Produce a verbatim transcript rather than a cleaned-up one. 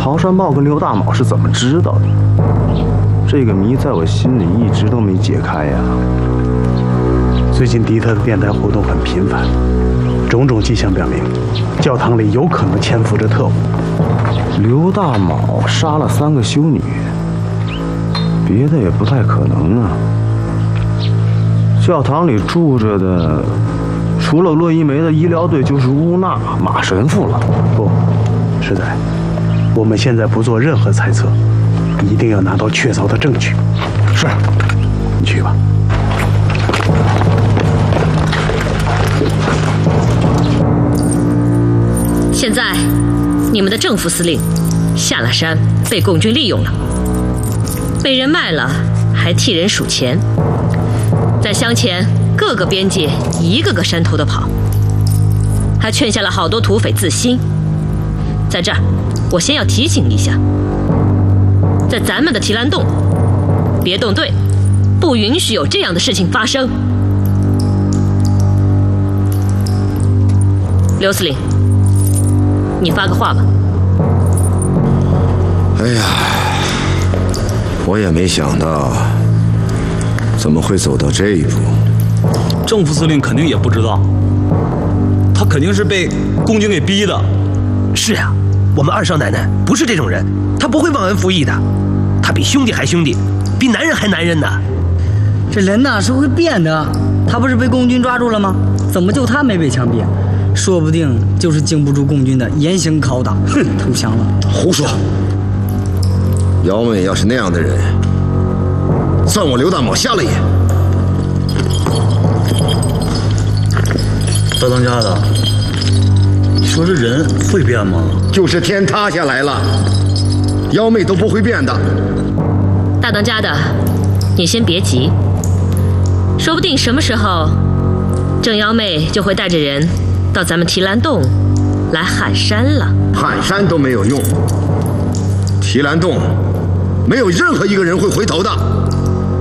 桃山茂跟刘大卯是怎么知道的？这个谜在我心里一直都没解开呀。 最近迪特的电台活动很频繁，种种迹象表明，教堂里有可能潜伏着特务。 刘大卯杀了三个修女，别的也不太可能啊。教堂里住着的，除了洛伊梅的医疗队，就是乌娜、马神父了。 不，实在，我们现在不做任何猜测，一定要拿到确凿的证据。 是， 你去吧。 现在，你们的正副司令下了山，被共军利用了，被人卖了，还替人数钱，在乡前各个边界一个个山头的跑，还劝下了好多土匪自新。在这儿，我先要提醒一下，在咱们的提篮洞，别动队，不允许有这样的事情发生。刘司令，你发个话吧。 哎呀，我也没想到怎么会走到这一步。 正副司令肯定也不知道，他肯定是被共军给逼的。 是呀，我们二少奶奶不是这种人，她不会忘恩负义的，她比兄弟还兄弟，比男人还男人呢。 这人呐是会变的，他不是被共军抓住了吗？怎么就他没被枪毙？说不定就是经不住共军的严刑拷打，哼，投降了。 胡说！姚妹要是那样的人，算我刘大卯瞎了眼。 大当家的，你说这人会变吗？ 就是天塌下来了，妖妹都不会变的。 大当家的，你先别急，说不定什么时候，郑妖妹就会带着人到咱们提篮洞来喊山了。 喊山都没有用，提篮洞没有任何一个人会回头的。